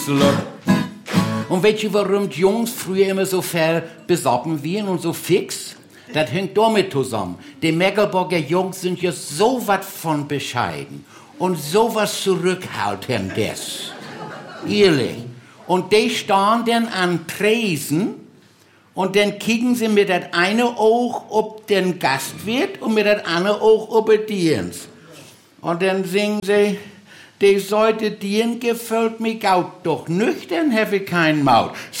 Und weißt du, warum die Jungs früher immer so besoffen waren und so fix? Das hängt damit zusammen. Die Meckelburger Jungs sind ja so was von bescheiden und so was zurückhaltend. Ehrlich. Und die stehen dann an Tresen und dann kicken sie mit das eine Auge ob den Gastwirt und mit das andere Auge ob den Dienst. Und dann singen sie, die Seite Dien gefällt mir gaut, doch nüchtern habe ich kein Maut.